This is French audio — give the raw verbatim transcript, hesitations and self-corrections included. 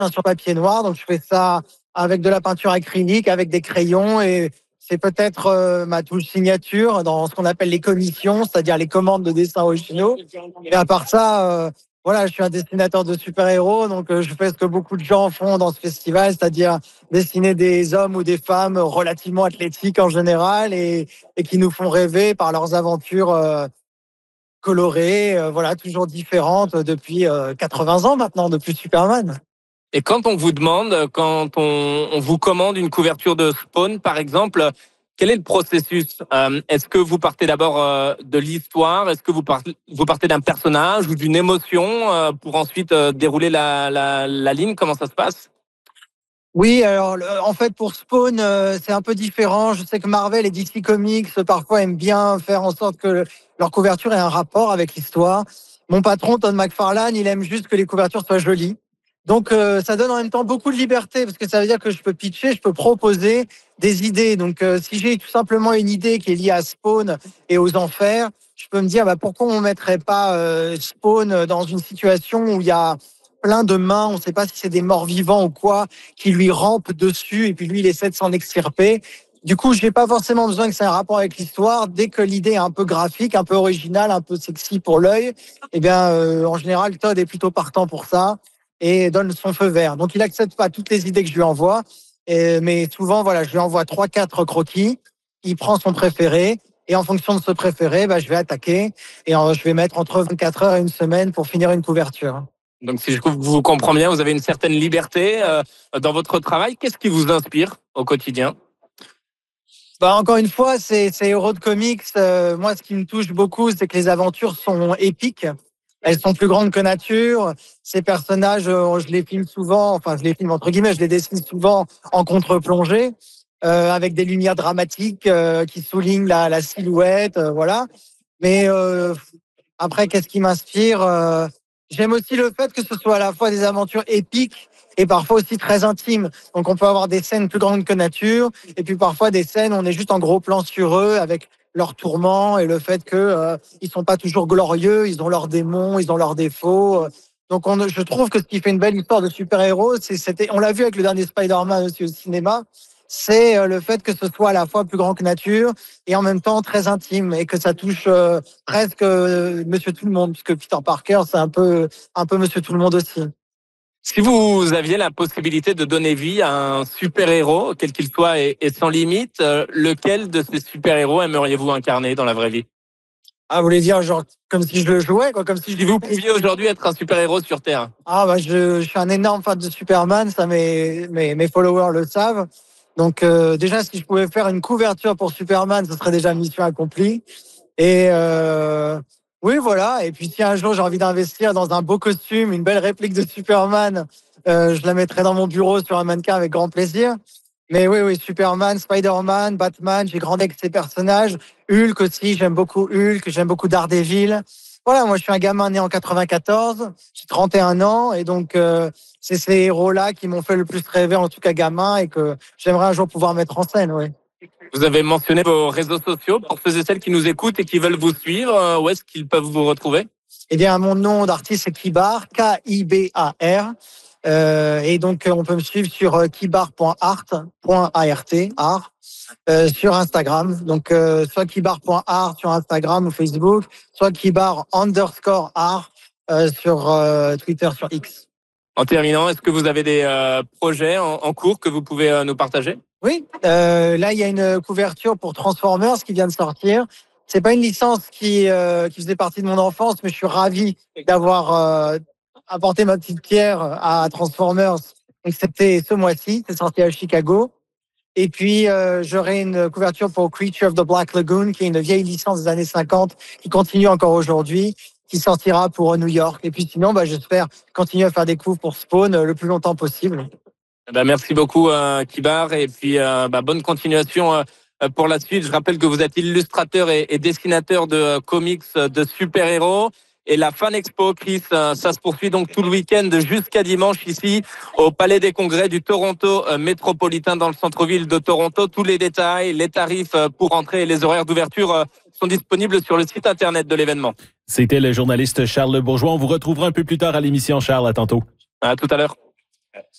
sur papier noir. Donc, je fais ça avec de la peinture acrylique, avec des crayons et c'est peut-être euh, ma touche signature dans ce qu'on appelle les commissions, c'est-à-dire les commandes de dessins originaux. Et à part ça, euh, voilà, je suis un dessinateur de super-héros, donc euh, je fais ce que beaucoup de gens font dans ce festival, c'est-à-dire dessiner des hommes ou des femmes relativement athlétiques en général et, et qui nous font rêver par leurs aventures euh, colorées, euh, voilà, toujours différentes depuis euh, quatre-vingts ans maintenant, depuis Superman. Et quand on vous demande, quand on, on vous commande une couverture de Spawn, par exemple, quel est le processus? euh, Est-ce que vous partez d'abord euh, de l'histoire? Est-ce que vous partez, vous partez d'un personnage ou d'une émotion euh, pour ensuite euh, dérouler la, la, la ligne? Comment ça se passe? Oui, alors le- en fait pour Spawn, euh, c'est un peu différent. Je sais que Marvel et D C Comics euh, parfois aiment bien faire en sorte que le- leur couverture ait un rapport avec l'histoire. Mon patron Todd McFarlane, il aime juste que les couvertures soient jolies. Donc euh, ça donne en même temps beaucoup de liberté parce que ça veut dire que je peux pitcher, je peux proposer des idées. Donc euh, si j'ai tout simplement une idée qui est liée à Spawn et aux enfers, je peux me dire bah, pourquoi on mettrait pas euh, Spawn dans une situation où il y a plein de mains, on ne sait pas si c'est des morts vivants ou quoi, qui lui rampent dessus et puis lui il essaie de s'en extirper. Du coup, je n'ai pas forcément besoin que ça ait un rapport avec l'histoire. Dès que l'idée est un peu graphique, un peu originale, un peu sexy pour l'œil, eh bien, euh, en général, Todd est plutôt partant pour ça et donne son feu vert. Donc, il accepte pas toutes les idées que je lui envoie, et, mais souvent, voilà, je lui envoie trois, quatre croquis. Il prend son préféré et en fonction de ce préféré, bah, je vais attaquer et euh, je vais mettre entre vingt-quatre heures et une semaine pour finir une couverture. Donc si je vous comprends bien, vous avez une certaine liberté euh, dans votre travail. Qu'est-ce qui vous inspire au quotidien? Bah, encore une fois, c'est c'est héros de comics. Euh, moi, ce qui me touche beaucoup, c'est que les aventures sont épiques. Elles sont plus grandes que nature. Ces personnages, euh, je les filme souvent, enfin, je les filme entre guillemets, je les dessine souvent en contre-plongée, euh, avec des lumières dramatiques euh, qui soulignent la, la silhouette, euh, voilà. Mais euh, après, qu'est-ce qui m'inspire? Euh, J'aime aussi le fait que ce soit à la fois des aventures épiques et parfois aussi très intimes. Donc, on peut avoir des scènes plus grandes que nature, et puis parfois des scènes où on est juste en gros plan sur eux avec leurs tourments et le fait que euh, ils sont pas toujours glorieux, ils ont leurs démons, ils ont leurs défauts. Donc, on, je trouve que ce qui fait une belle histoire de super-héros, c'est, c'était, on l'a vu avec le dernier Spider-Man aussi au cinéma, c'est euh, le fait que ce soit à la fois plus grand que nature et en même temps très intime et que ça touche euh, presque euh, Monsieur Tout le Monde, puisque Peter Parker, c'est un peu, un peu Monsieur Tout le Monde aussi. Si vous aviez la possibilité de donner vie à un super-héros, quel qu'il soit et, et sans limite, euh, lequel de ces super-héros aimeriez-vous incarner dans la vraie vie? Ah, vous voulez dire genre comme si je le jouais, quoi, comme si je Si vous pouviez aujourd'hui être un super-héros sur Terre. Ah bah je, je suis un énorme fan de Superman, ça mes mes, mes followers le savent. Donc euh, déjà si je pouvais faire une couverture pour Superman, ce serait déjà mission accomplie. Et euh, oui voilà. Et puis si un jour j'ai envie d'investir dans un beau costume, une belle réplique de Superman, euh, je la mettrai dans mon bureau sur un mannequin avec grand plaisir. Mais oui oui Superman, Spider-Man, Batman, j'ai grandi avec ces personnages. Hulk aussi, j'aime beaucoup Hulk, j'aime beaucoup Daredevil. Voilà, moi je suis un gamin né en quatre-vingt-quatorze, j'ai trente et un ans et donc euh, c'est ces héros-là qui m'ont fait le plus rêver en tout cas gamin et que j'aimerais un jour pouvoir mettre en scène, oui. Vous avez mentionné vos réseaux sociaux pour ceux et celles qui nous écoutent et qui veulent vous suivre. euh, Où est-ce qu'ils peuvent vous retrouver? Eh bien, mon nom d'artiste c'est Kibar, K I B A R. Euh, et donc on peut me suivre sur euh, kibar point art, .art, art, euh, sur Instagram. Donc euh, soit kibar point art sur Instagram ou Facebook, soit kibar underscore art euh, sur euh, Twitter, sur X. En terminant, est-ce que vous avez des euh, projets en, en cours que vous pouvez euh, nous partager? Oui, euh, là il y a une couverture pour Transformers qui vient de sortir. C'est pas une licence qui euh, qui faisait partie de mon enfance, mais je suis ravi d'avoir euh, apporté ma petite pierre à Transformers. Donc c'était ce mois-ci, c'est sorti à Chicago. Et puis euh, j'aurai une couverture pour Creature of the Black Lagoon, qui est une vieille licence des années cinquante qui continue encore aujourd'hui, qui sortira pour New York. Et puis sinon, bah, j'espère continuer à faire des coups pour Spawn le plus longtemps possible. Eh ben, merci beaucoup, euh, Kibar, et puis euh, bah, bonne continuation euh, pour la suite. Je rappelle que vous êtes illustrateur et, et dessinateur de euh, comics euh, de super-héros. Et la Fan Expo, Chris, euh, ça se poursuit donc tout le week-end jusqu'à dimanche ici au Palais des Congrès du Toronto euh, métropolitain dans le centre-ville de Toronto. Tous les détails, les tarifs euh, pour entrer et les horaires d'ouverture euh, sont disponibles sur le site internet de l'événement. C'était le journaliste Charles Le Bourgeois. On vous retrouvera un peu plus tard à l'émission, Charles. À tantôt. À tout à l'heure.